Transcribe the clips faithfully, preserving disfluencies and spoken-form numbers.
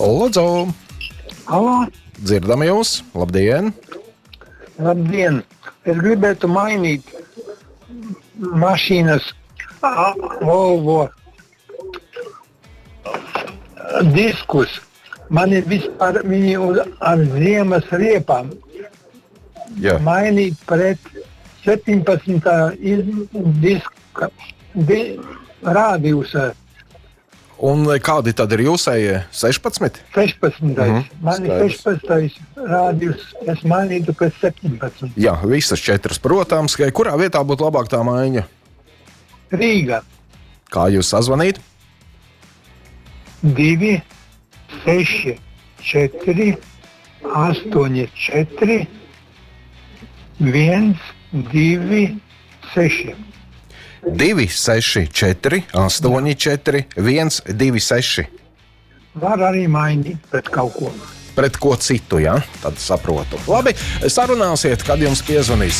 Lūdzu! Halo! Dzirdam jūs! Labdien! Labdien! Es gribētu mainīt mašīnas Volvo diskus. Man ir vispār viņi uz, ar ziemas riepām. Jā. Mainīt pret septiņpadsmitā diska di, rādījusā. Un kādi tad ir jūsējie? sešpadsmit? sešpadsmitais. Mhm, Man ir skaidrs. sešpadsmitais rādījus. Es mainītu pēc septiņpadsmit. Jā, visas četras, protams. Kurā vietā būtu labāk tā maiņa? Rīga. Kā jūs sazvanīt? divi, seši, četri, astoņi, četri, viens, divi, seši. divi, seši, četri, astoņi, četri, viens, divi, seši. Var arī mainīt pret kaut ko. Pret ko citu, jā? Tad saprotu. Labi, sarunāsiet, kad jums piezvanīs.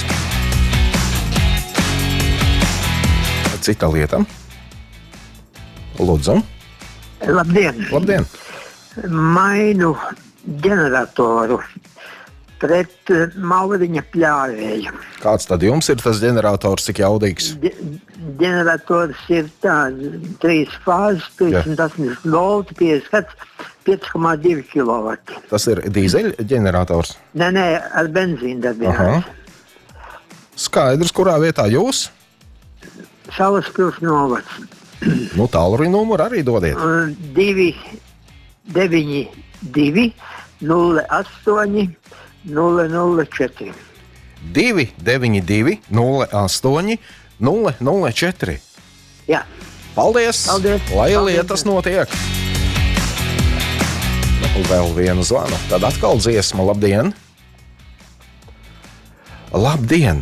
Cita lieta. Lūdzu. Labdien! Labdien! Mainu ģeneratoru pret uh, Mauriņa pļāvēju. Kāds tad jums ir tas ģenerators, cik jaudīgs? Ge- ģenerators ir tāds trīs fāzes, trīsdesmit astoņi volti, piecdesmit hertz, pieci komā divi kilovati. Tas ir dīzeļa ģenerators. Nē, nē, ar benzīnu darbinās. Skaidrs, kurā vietā jūs? Salaspils novads. Nu, tālruņa numuru arī dodiet. Uh, divi, deviņi, divi, nulle astoņi, nulle nulle četri. divi, deviņi, divi, nulle astoņi, nulle nulle četri. Jā. Paldies! Paldies. Lai Paldies. lietas notiek! Vēl vienu zvanu, tad atkal dziesma. Labdien! Labdien!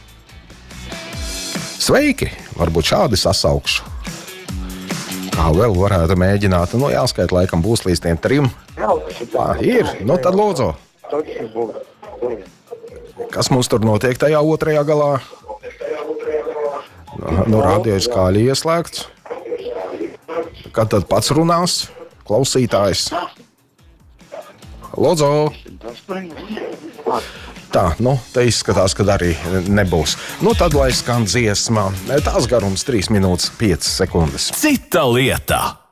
Sveiki! Varbūt šādi sasaukšu. Kā vēl varētu mēģināt? Nu, jāskait, laikam būs līdz tiem trim. Tā ir. Nu, tad lūdzu. Kas mums tur notiek tajā otrajā galā? Nu, radio ir skaļi ieslēgts. Kad tad pats runās? Klausītājs. Lūdzu. Tā, nu, te izskatās, ka arī nebūs. Nu, tad lai skan dziesma. Tās garums trīs minūtes piecas sekundes. Cita lieta.